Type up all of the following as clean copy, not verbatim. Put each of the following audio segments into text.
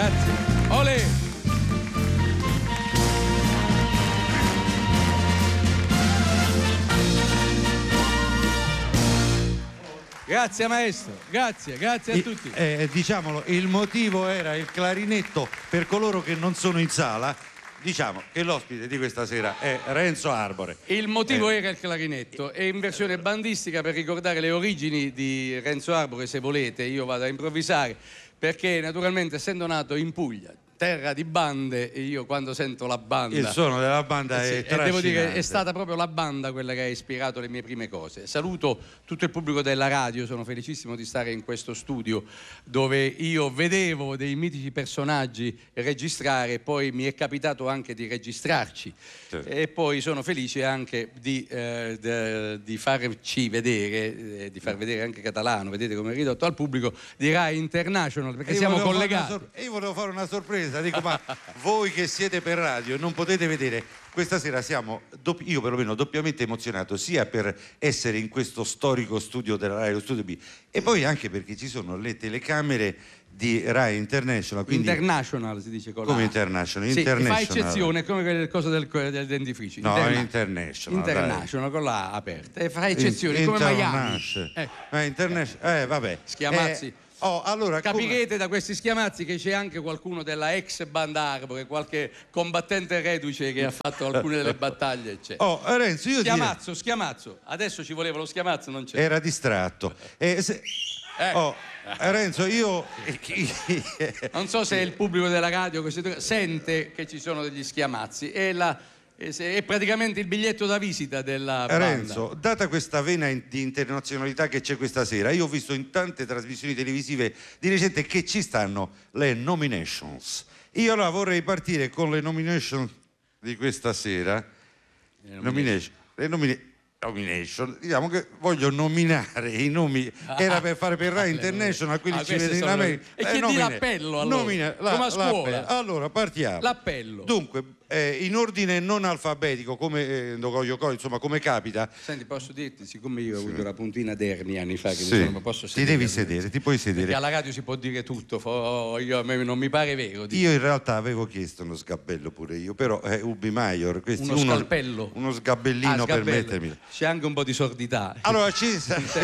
Grazie. Olè. Grazie maestro, grazie a tutti. Diciamolo, il motivo era il clarinetto. Per coloro che non sono in sala, diciamo che l'ospite di questa sera è Renzo Arbore. Il motivo era il clarinetto, e in versione bandistica, per ricordare le origini di Renzo Arbore, se volete, io vado a improvvisare, perché naturalmente essendo nato in Puglia, terra di bande, io quando sento la banda, il suono della banda è e devo dire trascinante. è stata proprio la banda quella che ha ispirato le mie prime cose. Saluto tutto il pubblico della radio, sono felicissimo di stare in questo studio dove io vedevo dei mitici personaggi registrare, poi mi è capitato anche di registrarci, e poi sono felice anche di farci vedere, di far vedere anche Catalano, vedete come è ridotto, al pubblico di Rai International, perché siamo collegati. Io volevo fare una sorpresa. Dico, ma voi che siete per radio non potete vedere, questa sera siamo, io perlomeno doppiamente emozionato, sia per essere in questo storico studio della Rai, lo studio B, e poi anche perché ci sono le telecamere di Rai International. Quindi, International si dice con come la... International? Sì, International. fa eccezione, come quelle cose del dentifricio. No, International. International, con la A aperta. E fa eccezioni, come Miami. International. Vabbè. Schiamazzi. Allora, capirete da questi schiamazzi che c'è anche qualcuno della ex banda Arbore, qualche combattente reduce che ha fatto alcune delle battaglie, eccetera. Renzo, io Schiamazzo. Adesso ci voleva lo schiamazzo, non c'è. Era distratto. Renzo, io non so se il pubblico della radio sente che ci sono degli schiamazzi. È praticamente il biglietto da visita della banda. Renzo, data questa vena di internazionalità che c'è questa sera, io ho visto in tante trasmissioni televisive di recente che ci stanno le nominations. Io allora vorrei partire con le nomination di questa sera. Nomination, diciamo che voglio nominare i nomi, era per fare per Rai International, quindi ci vede in America. E chiedi l'appello allora, come a scuola. Allora partiamo. L'appello. Dunque, in ordine non alfabetico, come insomma, come capita. Senti, posso dirti, siccome io ho avuto una puntina d'ernia anni fa, che sì, posso sedere, ti devi sedere, ti puoi sedere. Perché alla radio si può dire tutto, a me non mi pare vero. Io in realtà avevo chiesto uno sgabello pure io, però è Ubi Maior, uno scalpello, uno sgabellino per mettermi. C'è anche un po' di sordità. Allora ci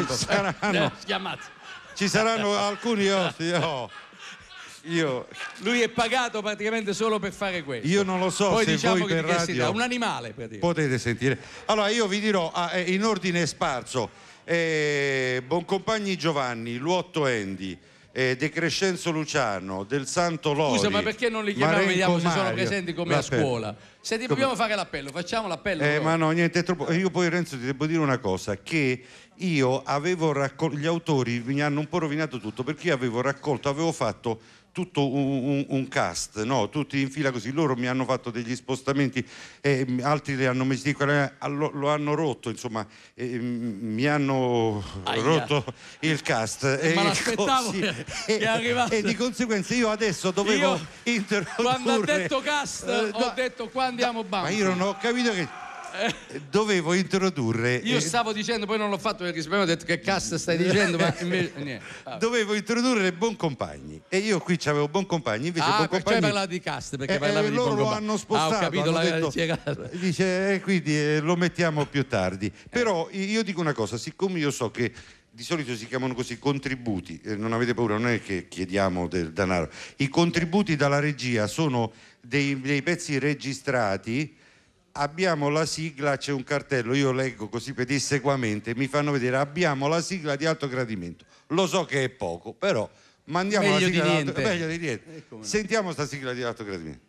saranno alcuni ospiti. Lui è pagato praticamente solo per fare questo. Io non lo so. Poi se diciamo voi per radio un animale potete sentire. Allora io vi dirò in ordine sparso: Boncompagni Giovanni, Luotto Andy, De Crescenzo Luciano, Del Santo Lori. Scusa, ma perché non li chiamiamo, vediamo se sono presenti come a scuola? Se dobbiamo fare l'appello, facciamo l'appello. Ma no, niente, è troppo. Io poi, Renzo, ti devo dire una cosa, che io avevo raccolto, gli autori mi hanno un po' rovinato tutto, perché io avevo fatto tutto un cast, no? Tutti in fila così, loro mi hanno fatto degli spostamenti, altri li hanno messi lo hanno rotto, insomma, mi hanno rotto il cast. Ma l'aspettavo che è arrivato. E di conseguenza io adesso dovevo introdurre. Quando ha detto cast, ho detto qua andiamo bando. Ma io non ho capito che dovevo introdurre. Io stavo dicendo, poi non l'ho fatto perché ho detto che cast stai dicendo, ma invece niente. Dovevo introdurre Boncompagni e io qui c'avevo Boncompagni, invece Boncompagni perciò parlava di cast, perché parlavi di loro Boncompagni. Lo hanno spostato, ho capito, hanno detto, dice quindi lo mettiamo più tardi. Però io dico una cosa, siccome io so che di solito si chiamano così contributi, non avete paura, non è che chiediamo del denaro, i contributi dalla regia sono dei pezzi registrati. Abbiamo la sigla, c'è un cartello, io leggo così pedissequamente, mi fanno vedere abbiamo la sigla di alto gradimento. Lo so che è poco, però mandiamo meglio la sigla di niente. Meglio di niente. Sentiamo sta sigla di alto gradimento.